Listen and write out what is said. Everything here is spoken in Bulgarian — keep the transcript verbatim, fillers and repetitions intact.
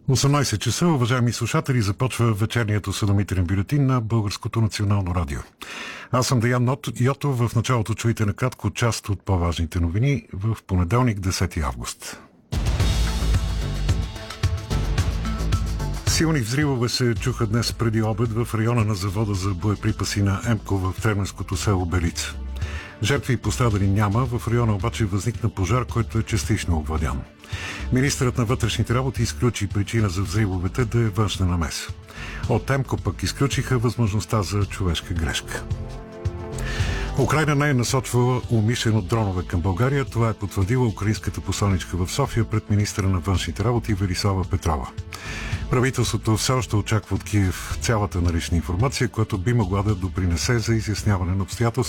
осемнайсет часа, уважаеми слушатели, започва вечерният осведомителен бюлетин на Българското национално радио. Аз съм Деян Йотов. В началото чуйте накратко част от по-важните новини в понеделник, десети август. Силни взривове се чуха днес преди обед в района на завода за боеприпаси на Емко в Тременското село Белица. Жертви и пострадали няма, в района обаче възникна пожар, който е частично овладян. Министърът на вътрешните работи изключи причина за взривовете да е външна намеса. От Емко пък изключиха възможността за човешка грешка. Украйна не е насочвала умишлено дронове към България. Това е потвърдила украинската посланичка в София пред министъра на външните работи Велислава Петрова. Правителството все още очаква от Киев цялата налична информация, която би могла да допринесе за изясняване на обстоятелствата